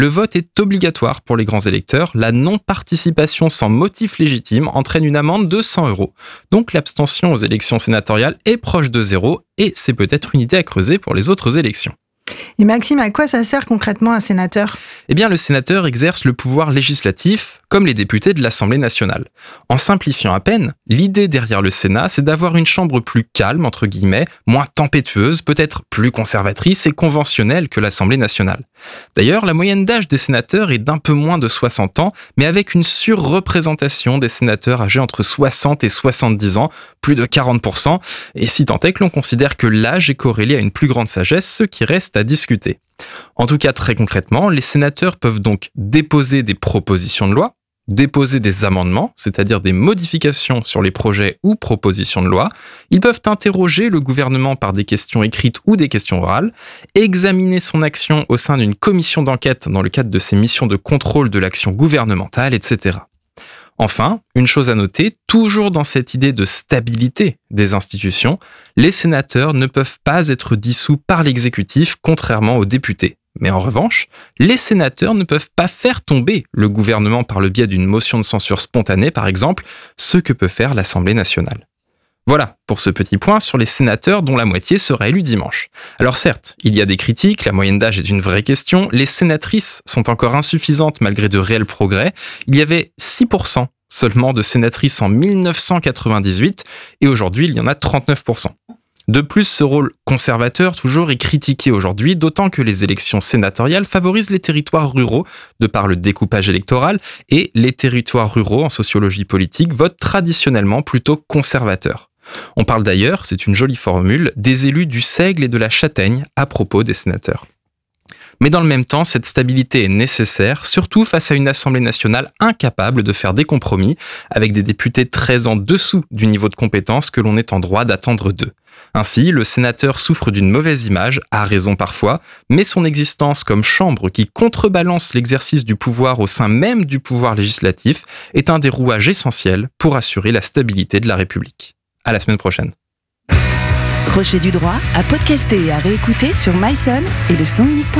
Le vote est obligatoire pour les grands électeurs. La non-participation sans motif légitime entraîne une amende de 100 €. Donc l'abstention aux élections sénatoriales est proche de zéro et c'est peut-être une idée à creuser pour les autres élections. Et Maxime, à quoi ça sert concrètement un sénateur ? Eh bien, le sénateur exerce le pouvoir législatif comme les députés de l'Assemblée nationale. En simplifiant à peine, l'idée derrière le Sénat, c'est d'avoir une chambre plus calme, entre guillemets, moins tempétueuse, peut-être plus conservatrice et conventionnelle que l'Assemblée nationale. D'ailleurs, la moyenne d'âge des sénateurs est d'un peu moins de 60 ans, mais avec une surreprésentation des sénateurs âgés entre 60 et 70 ans, plus de 40%, et si tant est que l'on considère que l'âge est corrélé à une plus grande sagesse, ce qui reste à discuter. En tout cas, très concrètement, les sénateurs peuvent donc déposer des propositions de loi, déposer des amendements, c'est-à-dire des modifications sur les projets ou propositions de loi. Ils peuvent interroger le gouvernement par des questions écrites ou des questions orales, examiner son action au sein d'une commission d'enquête dans le cadre de ses missions de contrôle de l'action gouvernementale, etc. Enfin, une chose à noter, toujours dans cette idée de stabilité des institutions, les sénateurs ne peuvent pas être dissous par l'exécutif, contrairement aux députés. Mais en revanche, les sénateurs ne peuvent pas faire tomber le gouvernement par le biais d'une motion de censure spontanée, par exemple, ce que peut faire l'Assemblée nationale. Voilà pour ce petit point sur les sénateurs dont la moitié sera élue dimanche. Alors certes, il y a des critiques, la moyenne d'âge est une vraie question, les sénatrices sont encore insuffisantes malgré de réels progrès. Il y avait 6% seulement de sénatrices en 1998 et aujourd'hui il y en a 39%. De plus, ce rôle conservateur toujours est critiqué aujourd'hui, d'autant que les élections sénatoriales favorisent les territoires ruraux de par le découpage électoral et les territoires ruraux en sociologie politique votent traditionnellement plutôt conservateurs. On parle d'ailleurs, c'est une jolie formule, des élus du Seigle et de la Châtaigne à propos des sénateurs. Mais dans le même temps, cette stabilité est nécessaire, surtout face à une Assemblée nationale incapable de faire des compromis, avec des députés très en dessous du niveau de compétence que l'on est en droit d'attendre d'eux. Ainsi, le sénateur souffre d'une mauvaise image, à raison parfois, mais son existence comme chambre qui contrebalance l'exercice du pouvoir au sein même du pouvoir législatif est un des rouages essentiels pour assurer la stabilité de la République. À la semaine prochaine. Crochet du droit à podcaster et à réécouter sur myson et le sonunique.fr.